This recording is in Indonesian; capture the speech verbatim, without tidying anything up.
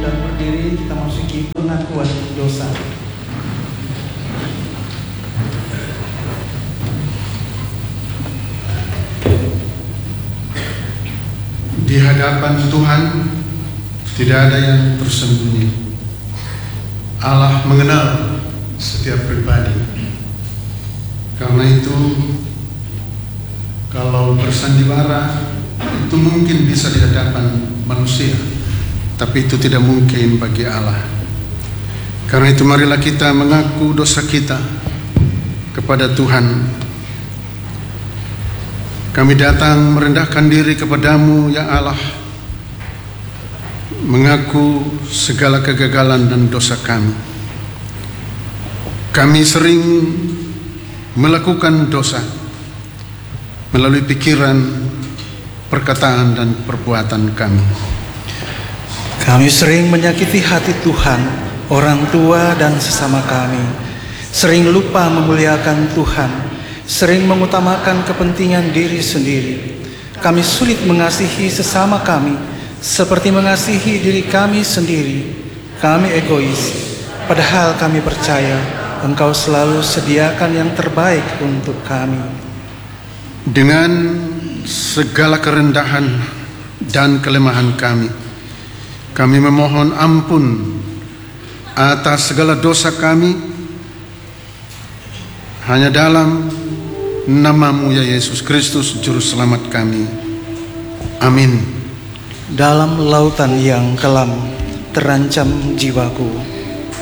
dan berdiri, kita masuki pengakuan dosa. Di hadapan Tuhan tidak ada yang tersembunyi. Allah mengenal setiap pribadi. Karena itu, kalau bersandiwara itu mungkin bisa di hadapan manusia, tapi itu tidak mungkin bagi Allah. Karena itu marilah kita mengaku dosa kita kepada Tuhan. Kami datang merendahkan diri kepadamu, ya Allah, mengaku segala kegagalan dan dosa kami. Kami sering melakukan dosa melalui pikiran, perkataan, dan perbuatan kami. Kami sering menyakiti hati Tuhan, orang tua, dan sesama kami. Sering lupa memuliakan Tuhan, sering mengutamakan kepentingan diri sendiri. Kami sulit mengasihi sesama kami seperti mengasihi diri kami sendiri. Kami egois, padahal kami percaya Engkau selalu sediakan yang terbaik untuk kami. Dengan segala kerendahan dan kelemahan kami, kami memohon ampun atas segala dosa kami. Hanya dalam nama-Mu ya Yesus Kristus, Juru Selamat kami. Amin. Dalam lautan yang kelam terancam jiwaku,